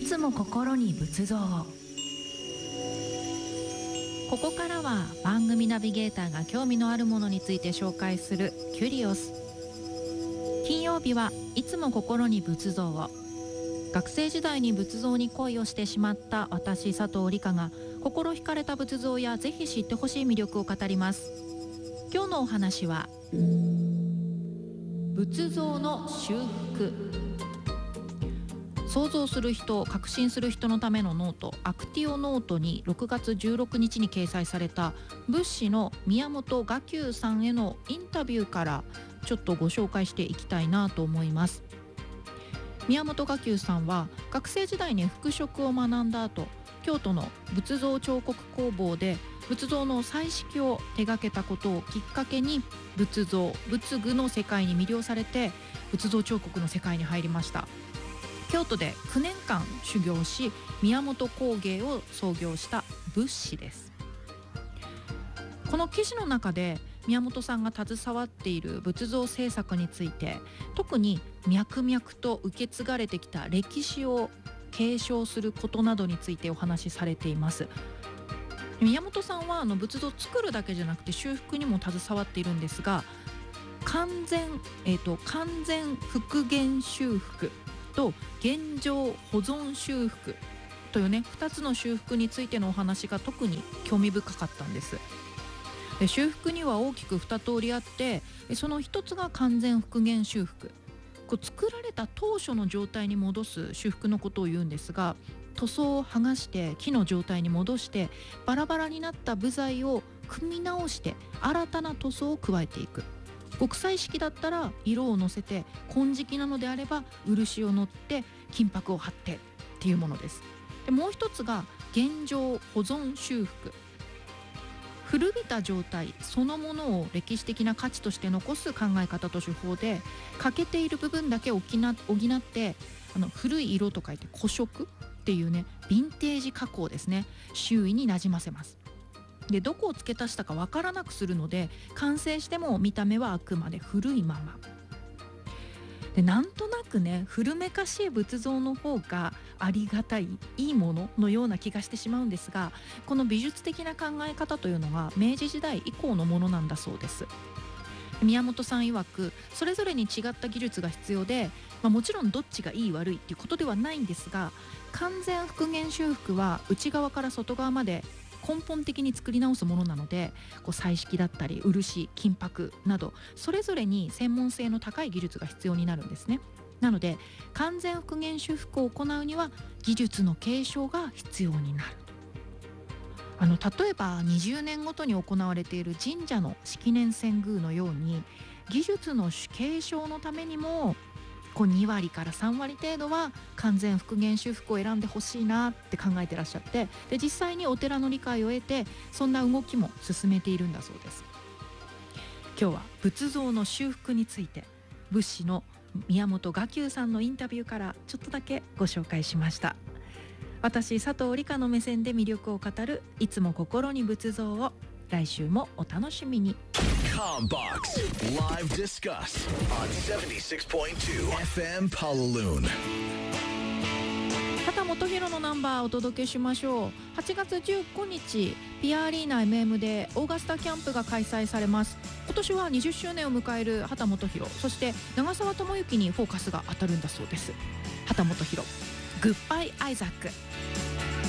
つも心に仏像を。ここからは番組ナビゲーターが興味のあるものについて紹介するキュリオス。金曜日はいつも心に仏像を。学生時代に仏像に恋をしてしまった私佐藤理香が心惹かれた仏像やぜひ知ってほしい魅力を語ります。今日のお話は仏像の修復。想像する人、確信する人のためのノート、アクティオノートに6月16日に掲載された仏師の宮本雅久さんへのインタビューからちょっとご紹介していきたいなと思います。宮本雅久さんは学生時代に服飾を学んだ後、京都の仏像彫刻工房で仏像の彩色を手掛けたことをきっかけに仏像、仏具の世界に魅了されて仏像彫刻の世界に入りました。京都で9年間修行し、宮本工芸を創業した仏師です。この記事の中で宮本さんが携わっている仏像制作について、特に脈々と受け継がれてきた歴史を継承することなどについてお話しされています。宮本さんは仏像を作るだけじゃなくて修復にも携わっているんですが、完全復元修復と現状保存修復というね、2つの修復についてのお話が特に興味深かったんです。で、修復には大きく2通りあって、その1つが完全復元修復。作られた当初の状態に戻す修復のことを言うんですが、塗装を剥がして木の状態に戻して、バラバラになった部材を組み直して新たな塗装を加えていく。極彩色だったら色をのせて、金色なのであれば漆を塗って金箔を貼ってっていうものです。で、もう一つが現状保存修復。古びた状態そのものを歴史的な価値として残す考え方と手法で、欠けている部分だけ補って古い色と書いて古色っていうね、ヴィンテージ加工ですね、周囲になじませます。で、どこを付け足したかわからなくするので、完成しても見た目はあくまで古いままで、なんとなくね、古めかしい仏像の方がありがたい、いいもののような気がしてしまうんですが、この美術的な考え方というのは明治時代以降のものなんだそうです。宮本さん曰く、それぞれに違った技術が必要で、もちろんどっちがいい悪いっていうことではないんですが、完全復元修復は内側から外側まで根本的に作り直すものなので、彩色だったり漆、金箔などそれぞれに専門性の高い技術が必要になるんですね。なので完全復元修復を行うには技術の継承が必要になる。例えば20年ごとに行われている神社の式年遷宮のように、技術の継承のためにも2割から3割程度は完全復元修復を選んでほしいなって考えてらっしゃって、で、実際にお寺の理解を得てそんな動きも進めているんだそうです。今日は仏像の修復について、仏師の宮本雅久さんのインタビューからちょっとだけご紹介しました。私佐藤理香の目線で魅力を語るいつも心に仏像を。来週もお楽しみに。 Combox Live Discuss on 76.2 FM Palaloon。 畑基博のナンバーをお届けしましょう。8月19日ピアアリーナ MM でオーガスタキャンプが開催されます。今年は20周年を迎える畑基博、そして長澤智之にフォーカスが当たるんだそうです。畑基博、グッバイアイザック。